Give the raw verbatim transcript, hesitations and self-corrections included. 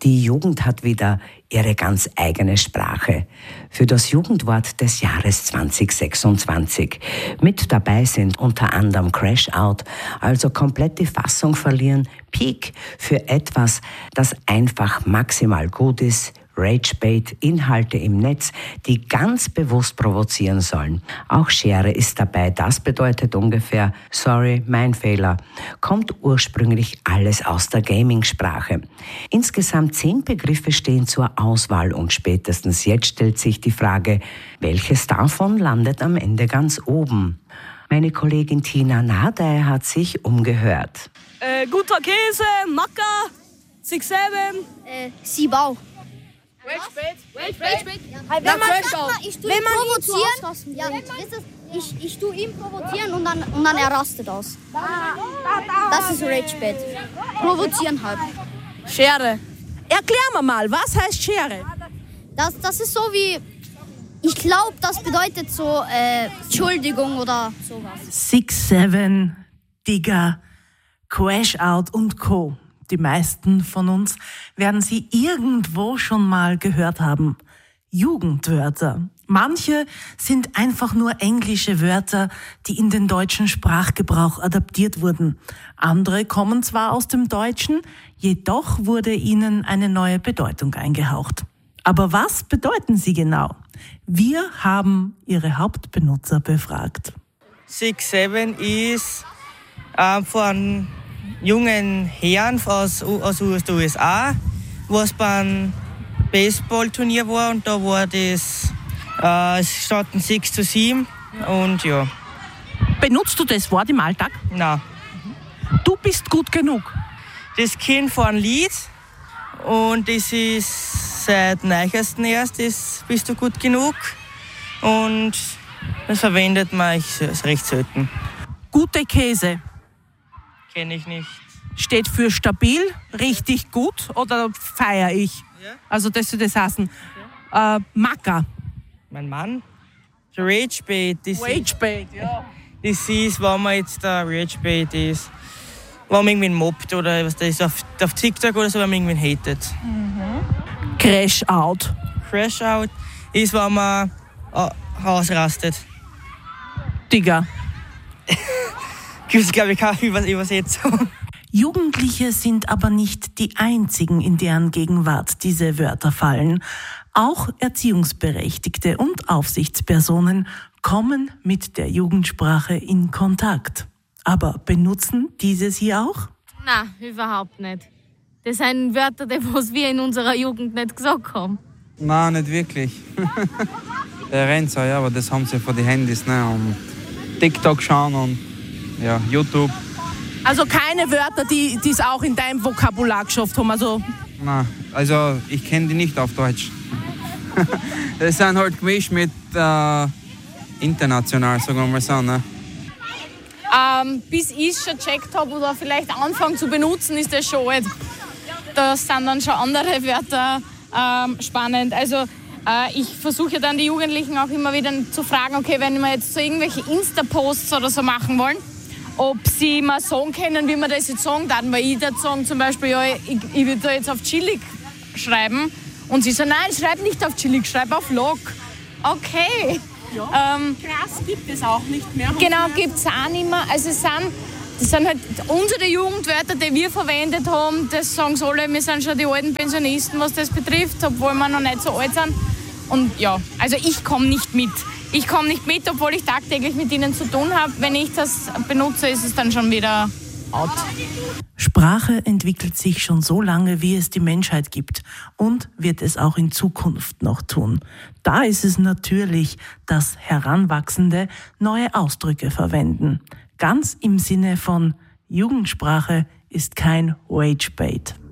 Die Jugend hat wieder ihre ganz eigene Sprache. Für das Jugendwort des Jahres zwanzig sechsundzwanzig. Mit dabei sind unter anderem Crash Out, also komplett die Fassung verlieren, Peak für etwas, das einfach maximal gut ist, Ragebait, Inhalte im Netz, die ganz bewusst provozieren sollen. Auch Schere ist dabei, das bedeutet ungefähr, sorry, mein Fehler. Kommt ursprünglich alles aus der Gaming-Sprache. Insgesamt zehn Begriffe stehen zur Auswahl und spätestens jetzt stellt sich die Frage, welches davon landet am Ende ganz oben? Meine Kollegin Tina Nadey hat sich umgehört. Äh, guter Käse, Macker, six seven, äh, Siebau. Ragebait. Ragebait. Wenn man, ich tue ihn provozieren, ja, ich, ich tue ihn provozieren und dann, und dann er rastet aus. Das ist Ragebait. Provozieren halt. Schere. Erklär mir mal, was heißt Schere? Das, das ist so wie, ich glaube, das bedeutet so äh, Entschuldigung oder sowas. six seven, Digger, Crash Out und Co. Die meisten von uns werden sie irgendwo schon mal gehört haben. Jugendwörter. Manche sind einfach nur englische Wörter, die in den deutschen Sprachgebrauch adaptiert wurden. Andere kommen zwar aus dem Deutschen, jedoch wurde ihnen eine neue Bedeutung eingehaucht. Aber was bedeuten sie genau? Wir haben ihre Hauptbenutzer befragt. six seven ist äh, von jungen Herren aus, aus den U S A, was beim Baseballturnier war und da war das, äh, es standen sechs zu sieben und ja. Benutzt du das Wort im Alltag? Nein. Du bist gut genug. Das Kind von einem Lied und das ist seit neuestem erst, das bist du gut genug und das verwendet man recht selten. Gute Käse. Kenne ich nicht. Steht für stabil, richtig gut oder feiere ich? Ja. Also, dass du das heißen. Okay. Äh, Macker. Mein Mann? Ragebait. Ragebait, ja. Das ist, wenn man jetzt der Ragebait ist, wenn man irgendwen mobbt oder was das ist, auf, auf TikTok oder so, wenn man irgendwen hatet. Mhm. Crash Out. Crash Out ist, wenn man äh, ausrastet. Digger. Gibt es, glaube ich, keine Übersetzung. Jugendliche sind aber nicht die einzigen, in deren Gegenwart diese Wörter fallen. Auch Erziehungsberechtigte und Aufsichtspersonen kommen mit der Jugendsprache in Kontakt. Aber benutzen diese sie auch? Nein, überhaupt nicht. Das sind Wörter, die was wir in unserer Jugend nicht gesagt haben. Nein, nicht wirklich. Der Renzer, ja, aber das haben sie für die Handys, ne? Und TikTok schauen und ja, YouTube. Also keine Wörter, die es auch in deinem Vokabular geschafft haben? Also Nein, also ich kenne die nicht auf Deutsch. Das sind halt gemischt mit äh, international, sagen wir mal so. Ne? Ähm, bis ich es schon gecheckt habe oder vielleicht anfangen zu benutzen, ist das schon alt. Da sind dann schon andere Wörter ähm, spannend. Also äh, ich versuche dann die Jugendlichen auch immer wieder zu fragen, okay, wenn wir jetzt so irgendwelche Insta-Posts oder so machen wollen, ob sie mal sagen können, wie man das jetzt sagen darf. Weil ich würde sagen, zum Beispiel, ja, ich, ich würde da jetzt auf chillig schreiben. Und sie so, nein, schreib nicht auf chillig, schreib auf Log. Okay. Ja. Ähm, krass gibt es auch nicht mehr. Genau, gibt es auch nicht mehr. Also es sind, das sind halt unsere Jugendwörter, die wir verwendet haben. Das sagen sie alle, wir sind schon die alten Pensionisten, was das betrifft, obwohl wir noch nicht so alt sind. Und ja, also ich komme nicht mit. Ich komme nicht mit, obwohl ich tagtäglich mit ihnen zu tun habe. Wenn ich das benutze, ist es dann schon wieder out. Sprache entwickelt sich schon so lange, wie es die Menschheit gibt und wird es auch in Zukunft noch tun. Da ist es natürlich, dass Heranwachsende neue Ausdrücke verwenden. Ganz im Sinne von Jugendsprache ist kein Ragebait.